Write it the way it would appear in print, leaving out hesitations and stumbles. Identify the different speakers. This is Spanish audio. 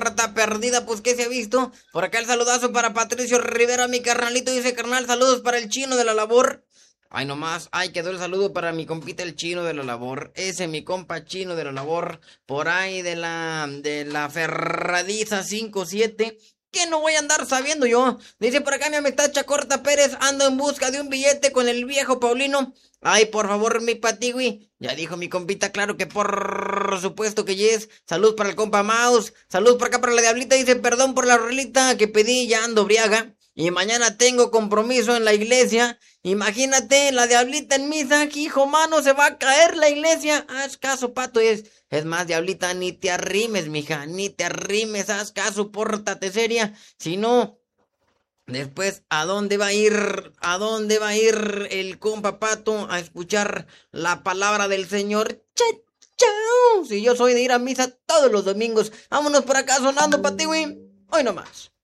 Speaker 1: rata perdida, pues ¿qué se ha visto? Por acá el saludazo para Patricio Rivera, mi carnalito, dice carnal, saludos para el chino de la labor. Ay, nomás, ay, quedó el saludo para mi compita el chino de la labor. Ese, mi compa chino de la labor, por ahí de la Ferradiza 57. ¿Qué no voy a andar sabiendo yo? Dice por acá mi amistad Chacorta Pérez, ando en busca de un billete con el viejo Paulino. Ay, por favor, mi patigui. Ya dijo mi compita, claro que por supuesto que yes. Salud para el compa Mouse. Salud por acá para la diablita. Dice perdón por la rolita que pedí, ya ando briaga. Y mañana tengo compromiso en la iglesia. Imagínate, la diablita en misa, hijo mano, se va a caer la iglesia. Haz caso, pato, es más, diablita, ni te arrimes, mija, ni te arrimes, haz caso, pórtate seria. Si no, después, ¿a dónde va a ir? ¿A dónde va a ir el compa pato a escuchar la palabra del Señor? Chao. Si yo soy de ir a misa todos los domingos. Vámonos por acá sonando, patiwi. Hoy nomás.